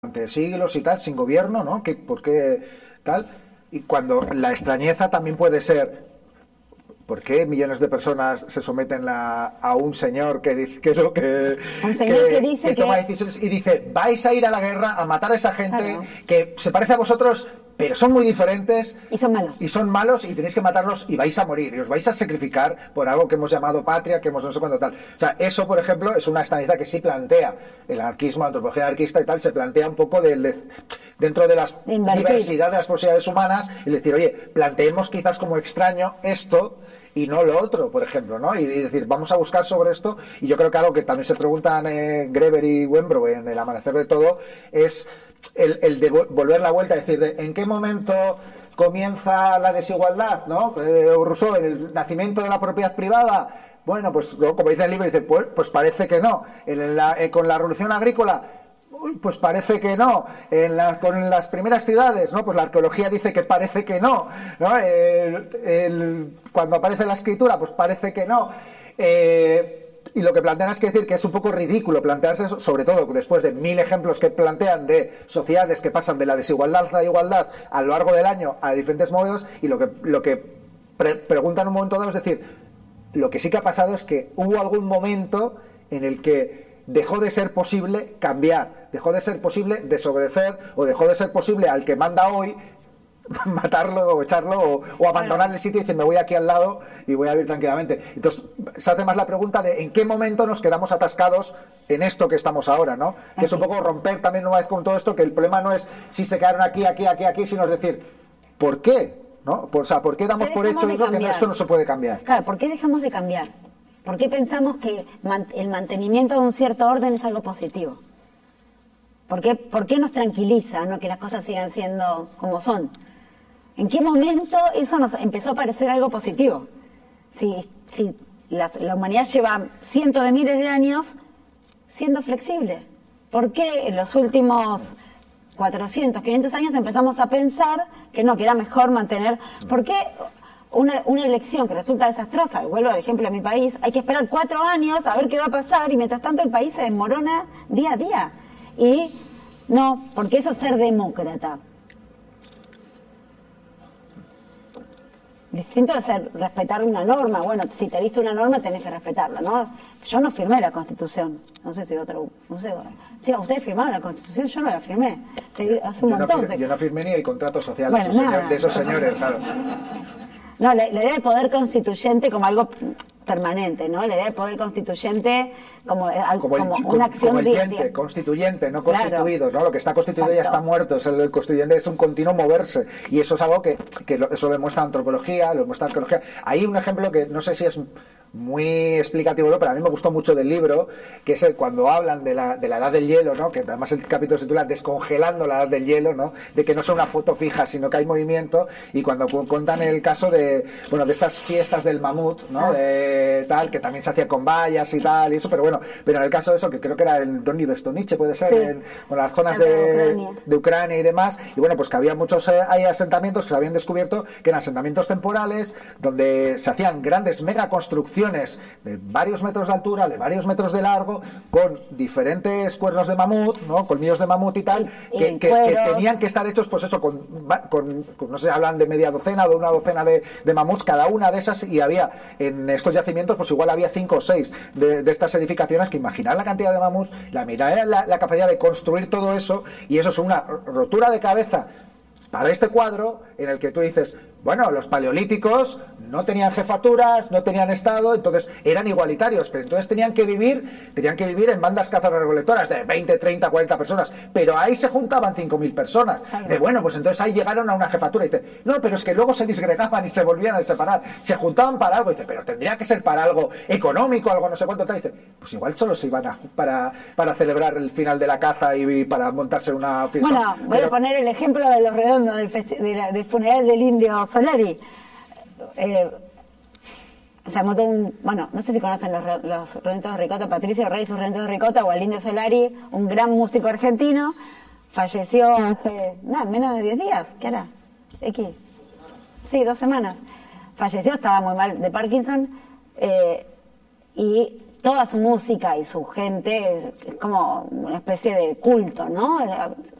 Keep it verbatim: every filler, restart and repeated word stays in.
durante siglos y tal, sin gobierno, ¿no? ¿Qué, ¿Por qué tal? Y cuando la extrañeza también puede ser, ¿por qué millones de personas se someten a, a un señor que dice que lo que, un señor que, que dice que, que toma decisiones y dice, vais a ir a la guerra a matar a esa gente, claro, que se parece a vosotros, pero son muy diferentes y son malos y son malos y tenéis que matarlos y vais a morir y os vais a sacrificar por algo que hemos llamado patria, que hemos no sé cuánto tal? O sea, eso, por ejemplo, es una extrañeza que sí plantea el anarquismo, la antropología anarquista y tal, se plantea un poco del, dentro de la diversidad de las posibilidades humanas, y decir, oye, planteemos quizás como extraño esto y no lo otro, por ejemplo, ¿no? Y, y decir, vamos a buscar sobre esto. Y yo creo que algo que también se preguntan eh, Greber y Wenbrough en El amanecer de todo es el, el de volver la vuelta, es decir, de, ¿en qué momento comienza la desigualdad, ¿no? Eh, Rousseau, el nacimiento de la propiedad privada. Bueno, pues como dice el libro, dice, pues, pues parece que no. En la, eh, con la revolución agrícola, uy, pues parece que no. En la, con las primeras ciudades, ¿no? Pues la arqueología dice que parece que no, ¿no? El, el, cuando aparece la escritura, pues parece que no. Eh, y lo que plantean es que decir que es un poco ridículo plantearse eso, sobre todo después de mil ejemplos que plantean de sociedades que pasan de la desigualdad a la igualdad a lo largo del año a diferentes modos, y lo que, lo que pre preguntan en un momento dado es decir, lo que sí que ha pasado es que hubo algún momento en el que dejó de ser posible cambiar, dejó de ser posible desobedecer, o dejó de ser posible al que manda hoy matarlo o echarlo o, o abandonar el sitio y decir, me voy aquí al lado y voy a vivir tranquilamente. Entonces se hace más la pregunta de en qué momento nos quedamos atascados en esto que estamos ahora, ¿no? Que es un poco romper también una vez con todo esto, que el problema no es si se quedaron aquí, aquí, aquí, aquí, sino es decir, ¿por qué? ¿No? O sea, ¿por qué damos por hecho eso que esto no se puede cambiar? Claro, ¿por qué dejamos de cambiar? ¿Por qué pensamos que el mantenimiento de un cierto orden es algo positivo? ¿Por qué, por qué nos tranquiliza, ¿no?, que las cosas sigan siendo como son? ¿En qué momento eso nos empezó a parecer algo positivo? Si, si la, la humanidad lleva cientos de miles de años siendo flexible, ¿por qué en los últimos cuatrocientos, quinientos años empezamos a pensar que no, que era mejor mantener? ¿Por qué una, una elección que resulta desastrosa, vuelvo al ejemplo de mi país, hay que esperar cuatro años a ver qué va a pasar y mientras tanto el país se desmorona día a día? Y no, porque eso es ser demócrata. Distinto de ser respetar una norma. Bueno, si te diste una norma tenés que respetarla, ¿no? Yo no firmé la Constitución. No sé si otro... No sé, sí, ustedes firmaron la Constitución, yo no la firmé. Hace un yo, montón. No fir, yo no firmé ni el contrato social bueno, de, esos nada, señores, de esos señores, claro. No, la, la idea de poder constituyente como algo permanente, ¿no? La idea de poder constituyente como, como, como, el, como una acción como el diaria. diente, constituyente, no constituido, claro. ¿No? Lo que está constituido Exacto. ya está muerto. Es el, el constituyente es un continuo moverse. Y eso es algo que, que lo, eso lo demuestra antropología, lo demuestra arqueología. Hay un ejemplo que no sé si es muy explicativo, ¿no? Pero a mí me gustó mucho del libro, que es el, cuando hablan de la, de la edad del hielo, ¿no? Que además el capítulo se titula Descongelando la edad del hielo, ¿no? De que no es una foto fija, sino que hay movimiento, y cuando cuentan el caso de, bueno, de estas fiestas del mamut, ¿no? De, tal, que también se hacía con vallas y tal, y eso, pero bueno, pero en el caso de eso, que creo que era el Donny Bestoniche, puede ser, sí. en bueno, las zonas de Ucrania. de Ucrania y demás, y bueno, pues que había muchos eh, hay asentamientos que se habían descubierto que eran asentamientos temporales, donde se hacían grandes megaconstrucciones de varios metros de altura, de varios metros de largo, con diferentes cuernos de mamut, ¿no? Colmillos de mamut y tal, que, que, que tenían que estar hechos, pues eso, con, con, con no sé, hablan de media docena o de una docena de, de mamuts, cada una de esas, y había en estos yacimientos, pues igual había cinco o seis de, de estas edificaciones, que imaginar la cantidad de mamuts, la, la, la capacidad de construir todo eso, y eso es una rotura de cabeza para este cuadro en el que tú dices, bueno, los paleolíticos no tenían jefaturas, no tenían estado, entonces eran igualitarios, pero entonces tenían que vivir, tenían que vivir en bandas cazarrecolectoras de veinte, treinta, cuarenta personas, pero ahí se juntaban cinco mil personas. De bueno, pues entonces ahí llegaron a una jefatura y dice, no, pero es que luego se disgregaban y se volvían a separar, se juntaban para algo, y dice, pero tendría que ser para algo económico, algo no sé cuánto tal, y dice, pues igual solo se iban a, para, para celebrar el final de la caza y, y para montarse una fiesta. Bueno, voy pero, a poner el ejemplo de los redondos del, de la, del funeral del indio Solari. Eh, se montó un, bueno, no sé si conocen los, los redondos de ricota, Patricio Rey, sus redondos de ricota, o al indio Solari, un gran músico argentino, falleció hace, nada, menos de diez días, ¿qué hará? X. Sí, dos semanas. Falleció, estaba muy mal de Parkinson, eh, y toda su música y su gente es, es como una especie de culto, ¿no?